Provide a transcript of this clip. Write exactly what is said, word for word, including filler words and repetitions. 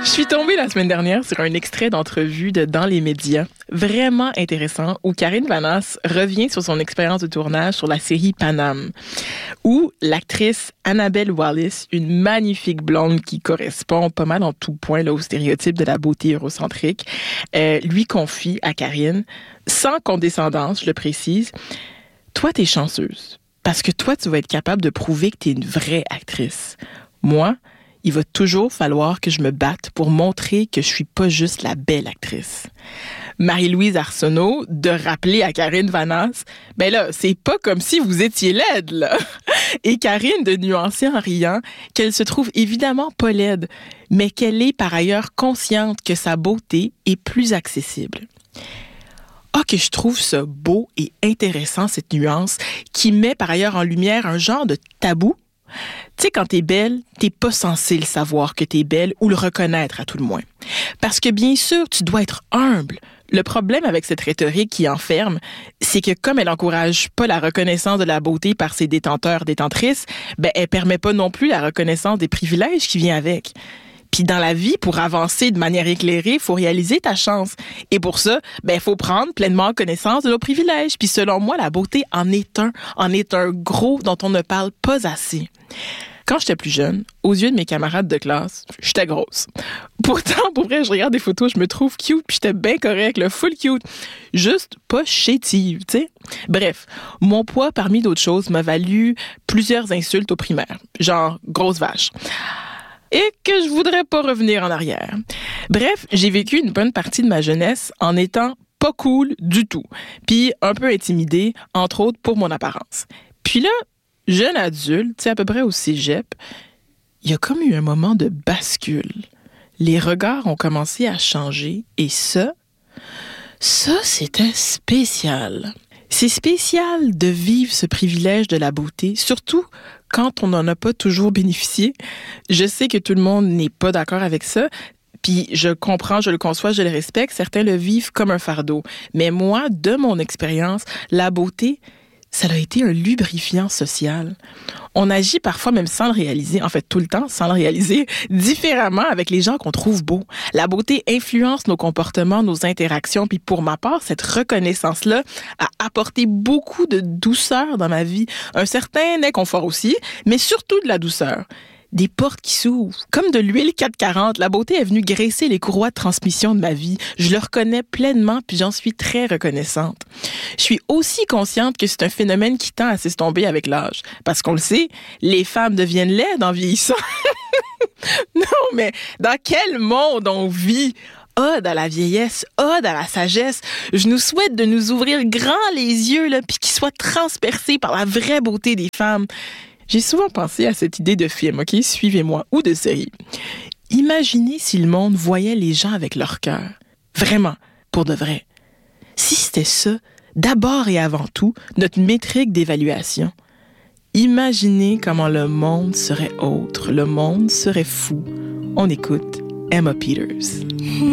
Je suis tombée la semaine dernière sur un extrait d'entrevue de Dans les médias, vraiment intéressant, où Karine Vanasse revient sur son expérience de tournage sur la série Paname, où l'actrice Annabelle Wallis, une magnifique blonde qui correspond pas mal en tout point là, au stéréotype de la beauté eurocentrique, euh, lui confie à Karine, sans condescendance, je le précise, « Toi, t'es chanceuse, parce que toi, tu vas être capable de prouver que t'es une vraie actrice. Moi, il va toujours falloir que je me batte pour montrer que je suis pas juste la belle actrice. » Marie-Louise Arsenault de rappeler à Karine Vanasse, « Ben là, c'est pas comme si vous étiez laide, là. » Et Karine de nuancer en riant qu'elle se trouve évidemment pas laide, mais qu'elle est par ailleurs consciente que sa beauté est plus accessible. Ah, que je trouve ça beau et intéressant, cette nuance, qui met par ailleurs en lumière un genre de tabou. Tu sais, quand t'es belle, t'es pas censé le savoir que t'es belle ou le reconnaître à tout le moins. Parce que bien sûr, tu dois être humble. Le problème avec cette rhétorique qui enferme, c'est que comme elle encourage pas la reconnaissance de la beauté par ses détenteurs, détentrices, ben elle permet pas non plus la reconnaissance des privilèges qui vient avec. Puis dans la vie, pour avancer de manière éclairée, il faut réaliser ta chance. Et pour ça, ben, il faut prendre pleinement connaissance de nos privilèges. Puis selon moi, la beauté en est un, en est un gros dont on ne parle pas assez. Quand j'étais plus jeune, aux yeux de mes camarades de classe, j'étais grosse. Pourtant, pour vrai, je regarde des photos, je me trouve cute, puis j'étais bien correcte, le full cute. Juste pas chétive, tu sais. Bref, mon poids, parmi d'autres choses, m'a valu plusieurs insultes au primaire. Genre, grosse vache. Et que je voudrais pas revenir en arrière. Bref, j'ai vécu une bonne partie de ma jeunesse en étant pas cool du tout, puis un peu intimidée, entre autres pour mon apparence. Puis là, jeune adulte, tu sais, à peu près au cégep, il y a comme eu un moment de bascule. Les regards ont commencé à changer et ça, ça, c'était spécial. C'est spécial de vivre ce privilège de la beauté, surtout quand on n'en a pas toujours bénéficié. Je sais que tout le monde n'est pas d'accord avec ça, puis je comprends, je le conçois, je le respecte. Certains le vivent comme un fardeau. Mais moi, de mon expérience, la beauté, ça a été un lubrifiant social. On agit parfois même sans le réaliser, en fait tout le temps sans le réaliser, différemment avec les gens qu'on trouve beaux. La beauté influence nos comportements, nos interactions, puis pour ma part, cette reconnaissance-là a apporté beaucoup de douceur dans ma vie, un certain inconfort aussi, mais surtout de la douceur. Des portes qui s'ouvrent. Comme de l'huile quatre cent quarante, la beauté est venue graisser les courroies de transmission de ma vie. Je le reconnais pleinement, puis j'en suis très reconnaissante. Je suis aussi consciente que c'est un phénomène qui tend à s'estomper avec l'âge. Parce qu'on le sait, les femmes deviennent laides en vieillissant. Non, mais dans quel monde on vit? Ode à la vieillesse, ode à la sagesse. Je nous souhaite de nous ouvrir grand les yeux, là, puis qu'ils soient transpercés par la vraie beauté des femmes. J'ai souvent pensé à cette idée de film, OK? Suivez-moi, ou de série. Imaginez si le monde voyait les gens avec leur cœur. Vraiment, pour de vrai. Si c'était ça, d'abord et avant tout, notre métrique d'évaluation. Imaginez comment le monde serait autre, le monde serait fou. On écoute Emma Peters.